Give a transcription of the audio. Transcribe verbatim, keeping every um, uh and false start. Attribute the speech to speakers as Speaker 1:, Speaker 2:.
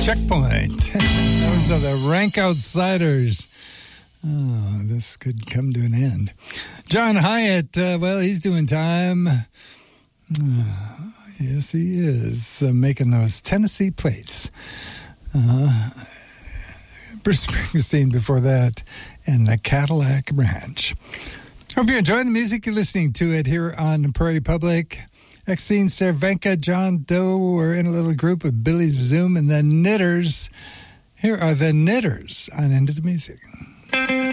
Speaker 1: Checkpoint. Those are the Rank Outsiders. Oh, this could come to an end. John Hyatt, uh, well, he's doing time. Uh, yes, he is. Uh, making those Tennessee plates. Uh, Bruce Springsteen before that, and the Cadillac Ranch. Hope you enjoy the music. You're listening to it here on Prairie Public. Exene Cervenka, John Doe. We're in a little group with Billy Zoom and the Knitters. Here are the Knitters on Into the Music.